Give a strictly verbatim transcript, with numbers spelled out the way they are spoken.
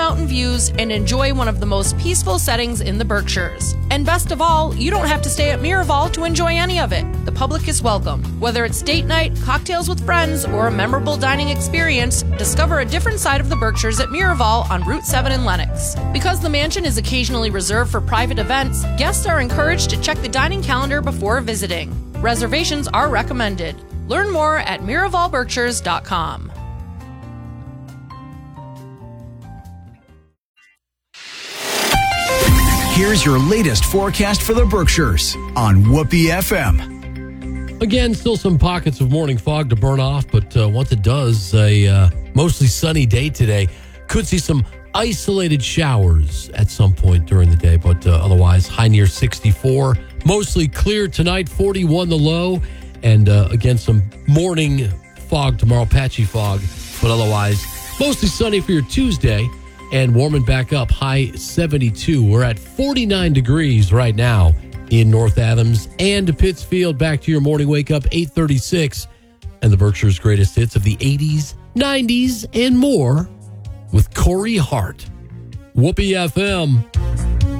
mountain views and enjoy one of the most peaceful settings in the Berkshires. And best of all, you don't have to stay at Miraval to enjoy any of it. The public is welcome. Whether it's date night, cocktails with friends, or a memorable dining experience, discover a different side of the Berkshires at Miraval on Route seven in Lenox. Because the mansion is occasionally reserved for private events, guests are encouraged to check the dining calendar before visiting. Reservations are recommended. Learn more at miraval berkshires dot com. Here's your latest forecast for the Berkshires on Whoopee F M. Again, still some pockets of morning fog to burn off, but uh, once it does, a uh, mostly sunny day today. Could see some isolated showers at some point during the day, but uh, otherwise high near sixty-four. Mostly clear tonight, forty-one the low. And uh, again, some morning fog tomorrow, patchy fog, but otherwise mostly sunny for your Tuesday and warming back up, high seventy-two. We're at forty-nine degrees right now in North Adams and Pittsfield. Back to your morning wake up, eight thirty-six. And the Berkshire's greatest hits of the eighties, nineties, and more with Corey Hart. Whoopee F M.